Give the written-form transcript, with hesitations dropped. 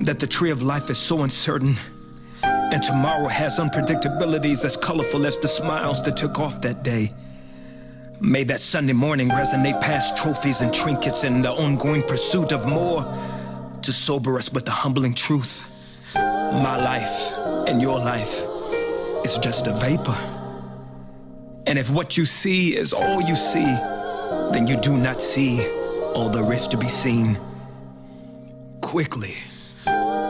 that the tree of life is so uncertain, and tomorrow has unpredictabilities as colorful as the smiles that took off that day. May that Sunday morning resonate past trophies and trinkets in the ongoing pursuit of more to sober us with the humbling truth. My life and your life is just a vapor. And if what you see is all you see, then you do not see all there is to be seen. Quickly.